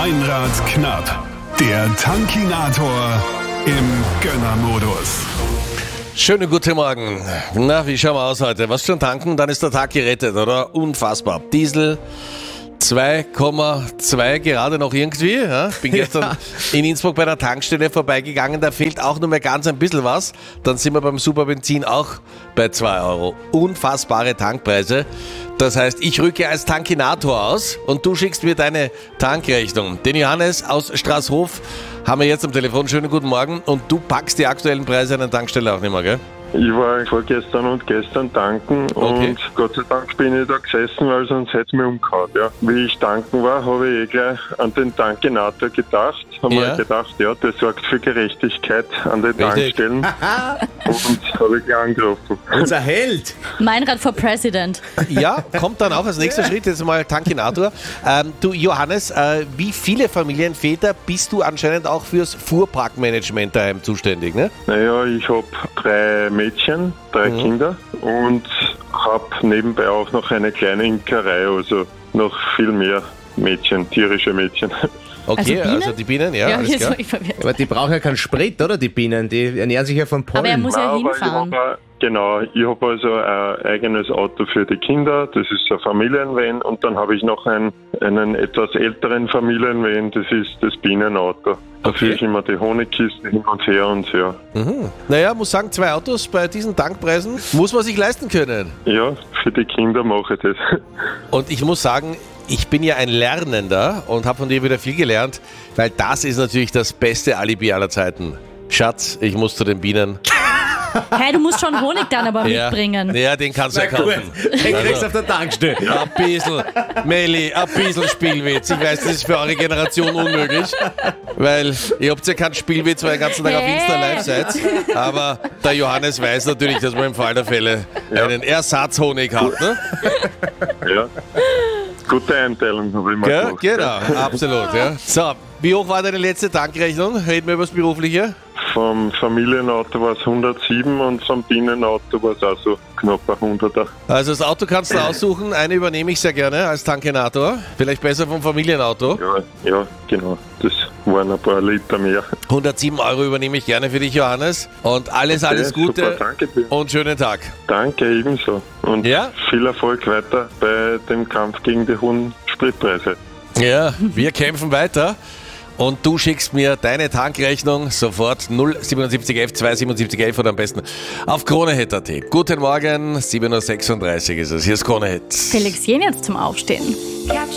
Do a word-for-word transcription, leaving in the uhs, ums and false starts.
Meinrad Knapp, der Tankinator im Gönnermodus. Schönen guten Morgen. Na, wie schauen wir aus heute? Was schon tanken, dann ist der Tag gerettet, oder? Unfassbar. Diesel zwei Komma zwei gerade noch irgendwie. Ja? Bin gestern ja. in Innsbruck bei der Tankstelle vorbeigegangen, da fehlt auch nur mehr ganz ein bisschen was. Dann sind wir beim Superbenzin auch bei zwei Euro. Unfassbare Tankpreise. Das heißt, ich rücke als Tankinator aus und du schickst mir deine Tankrechnung. Den Johannes aus Straßhof haben wir jetzt am Telefon. Schönen guten Morgen. Und du packst die aktuellen Preise an der Tankstelle auch nicht mehr, gell? Ich war vorgestern und gestern tanken Okay. und Gott sei Dank bin ich da gesessen, weil sonst hätte es mir umgehauen. Ja. Wie ich tanken war, habe ich eh gleich an den Tankinator gedacht. Habe Ja. mir gedacht, ja, das sorgt für Gerechtigkeit an den Richtig. Tankstellen. Und habe ich gleich angerufen. Unser Held. Meinrad for President. Ja, kommt dann auch als nächster Schritt jetzt mal Tankinator. Ähm, du Johannes, äh, wie viele Familienväter bist du anscheinend auch fürs Fuhrparkmanagement daheim zuständig, ne? Naja, ich habe drei Mädchen, drei Mhm. Kinder und habe nebenbei auch noch eine kleine Imkerei, also noch viel mehr Mädchen, tierische Mädchen. Okay, Also also, Bienen? die Bienen, ja, alles jetzt klar. war ich verwirrt. Aber die brauchen ja keinen Sprit, oder? Die Bienen, die ernähren sich ja von Pollen. Aber er muss ja Nein, aber hinfahren. Ich hab, ein- genau, ich habe also ein eigenes Auto für die Kinder, das ist ein Familienvan und dann habe ich noch einen, einen etwas älteren Familienvan, das ist das Bienenauto. Da Okay. führe ich immer die Honigkisten hin und her und ja. Mhm. Naja, muss sagen, zwei Autos bei diesen Tankpreisen muss man sich leisten können. Ja, für die Kinder mache ich das. Und ich muss sagen, ich bin ja ein Lernender und habe von dir wieder viel gelernt, weil das ist natürlich das beste Alibi aller Zeiten. Schatz, ich muss zu den Bienen. Hey, du musst schon Honig dann aber mitbringen. Ja, den kannst du ja kaufen. Den kriegst du auf der Tankstelle. Ein bisschen, Melli, ein bisschen Spielwitz. Ich weiß, das ist für eure Generation unmöglich, weil ihr habt ja keinen Spielwitz, weil ihr den ganzen Tag auf Insta live seid. Aber der Johannes weiß natürlich, dass man im Fall der Fälle einen Ersatzhonig hat. Ne? Ja. Gute Einteilung habe ich mal Gell? gemacht. Genau, absolut. Ja. So, wie hoch war deine letzte Tankrechnung? Reden wir über das Berufliche. Vom Familienauto war es hundertsieben und vom Bienenauto war es auch so knapp ein hunderter. Also das Auto kannst du aussuchen. Eine übernehme ich sehr gerne als Tankinator. Vielleicht besser vom Familienauto. Ja, ja, genau. Das waren ein paar Liter mehr. hundertsieben Euro übernehme ich gerne für dich, Johannes. Und alles, alles Okay, Gute Super, danke dir. und schönen Tag. Danke, ebenso. Und Ja? viel Erfolg weiter bei dem Kampf gegen die hohen Spritpreise. Ja, wir kämpfen weiter. Und du schickst mir deine Tankrechnung sofort null siebenundsiebzig elf zweihundertsiebenundsiebzig elf oder am besten auf kronehit punkt at. Guten Morgen, sieben Uhr sechsunddreißig ist es. Hier ist Kronehit. Felix Jen jetzt zum Aufstehen.